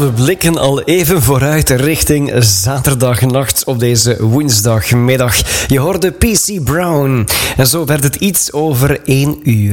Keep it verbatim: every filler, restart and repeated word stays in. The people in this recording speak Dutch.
we blikken al even vooruit richting zaterdagnacht op deze woensdagmiddag. Je hoorde P C Brown. En zo werd het iets over één uur.